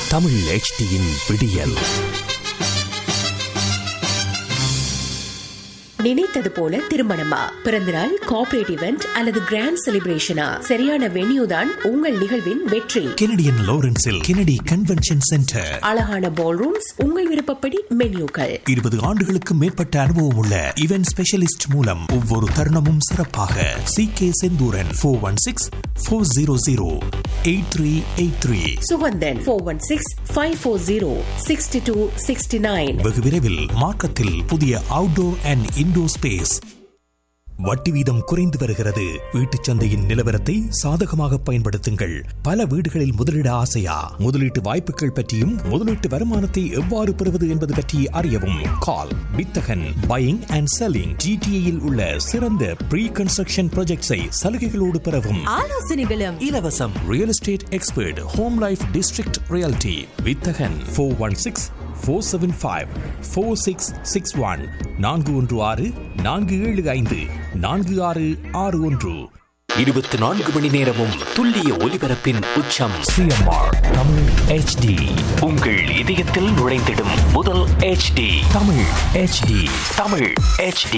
தமிழ் HDயின் விடியல். நினைத்தது போல திருமணமா, பிறந்தநாள், கார்ப்பரேட் இவெண்ட் அல்லது கிராண்ட் செலிப்ரேஷனா, சரியான வென்யூ தான் உங்கள் நிகழ்வின் வெற்றி. Canadian லாரன்ஸில் Kennedy convention centre. அழகான பால் ரூம்ஸ், உங்கள் விருப்பப்படி மென்யூக்கள். 20 ஆண்டுகளுக்கு மேற்பட்ட அனுபவம் உள்ள இவென்ட் ஸ்பெஷலிஸ்ட் மூலம் ஒவ்வொரு தருணமும் சிறப்பாக. CK செந்தூரன் 416-400-8383. சுகந்தன் 416-540-6269. வெகு விரைவில் மார்க்கத்தில் புதிய அவுட்டோர் அண்ட் இன்டோர் ஸ்பேஸ். வட்டி வீதம் குறைந்து வருகிறது. வீட்டுச் சந்தையின் நிலவரத்தை சாதகமாக பயன்படுத்துங்கள். பல வீடுகளில் முதலீட ஆசையா? முதலீட்டு வாய்ப்புகள் பற்றியும் முதலீட்டு வருமானத்தை எவ்வாறு பெறுவது என்பது பற்றி அறியவும் கால் வித்தகன் பையிங் அண்ட் செல்லிங். GTA-யில் உள்ள சிறந்த ப்ரீ கன்ஸ்ட்ரக்ஷன் ப்ராஜெக்ட்ஸை சலுகைகளோடு பெறவும் ஆலோசனைகளும் இலவசம். Real estate expert home life district reality வித்தகன் 416-475-4661. 416-475-4661. 24 மணி நேரமும் துல்லிய ஒலிபரப்பின் உச்சம். CMR Tamil HD. உங்கள் இதயத்தில் நுழைந்திடும் முதல் HD. Tamil HD. Tamil HD.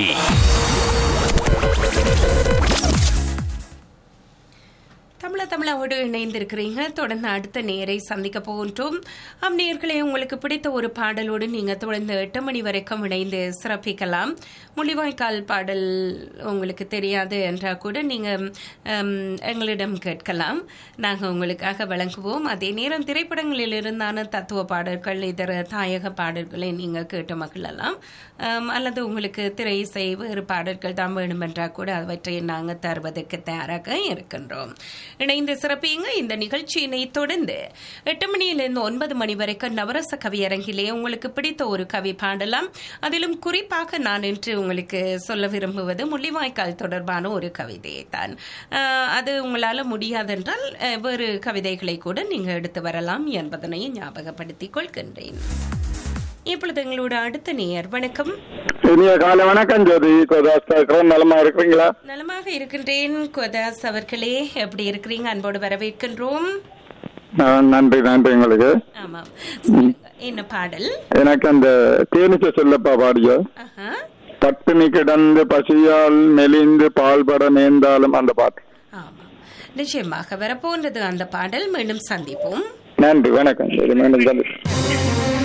தமிழோடு இணைந்திருக்கிறீங்க. தொடர்ந்து அடுத்த நேரை சந்திக்க போகின்றோம். நேயர்களே, உங்களுக்கு பிடித்த ஒரு பாடலோடு நீங்க தொடர்ந்து 8 மணி வரைக்கும் இணைந்து சிறப்பிக்கலாம். முள்ளிவாய்க்கால் பாடல் உங்களுக்கு தெரியாது என்றால் கூட நீங்க எங்களிடம் கேட்கலாம். நாங்கள் உங்களுக்காக வழங்குவோம். அதே நேரம் திரைப்படங்களில் இருந்தான தத்துவ பாடல்கள், இதர தாயக பாடல்களை நீங்க கேட்டு மகிழலாம். அல்லது உங்களுக்கு திரை இசை வேறு பாடல்கள் தான் வேணுமென்றால் கூட அவற்றை நாங்கள் தருவதற்கு தயாராக இருக்கின்றோம். இணைந்து சிறப்பிங்க. இந்த நிகழ்ச்சியினை தொடர்ந்து 8 மணியிலிருந்து 9 மணி வரைக்கும் நவரச கவியரங்கிலே உங்களுக்கு பிடித்த ஒரு கவி பாடலாம். அதிலும் குறிப்பாக நான் இன்று உங்களுக்கு சொல்ல விரும்புவது முள்ளிவாய்க்கால் தொடர்பான ஒரு கவிதையை தான். அது உங்களால் முடியாதென்றால் வேறு கவிதைகளை கூட நீங்கள் எடுத்து வரலாம் என்பதனை ஞாபகப்படுத்திக் கொள்கின்றேன். இப்பொழுது எங்களோட அடுத்த நேயர். வணக்கம். இனிய காலை வணக்கம் ஜோதி. நலமா இருக்கிறீங்களா? நலமாக இருக்கின்றேன் கோதாஸ் அவர்களே, எப்படி இருக்கிறீங்க? அன்போடு வரவேற்கின்றோம். நன்றி நன்றி உங்களுக்கு. ஆமாம், என்ன பாடல்? எனக்கு அந்த தேனிச்ச சொல்லப்பா பாடிய பட்டினி கிடந்து பசியால் மெலிந்து பால்பட நேர்ந்தாலும் அந்த பாட்டு. ஆமாம், நிச்சயமாக வரப்போன்றது அந்த பாடல். மீண்டும் சந்திப்போம். நன்றி, வணக்கம்.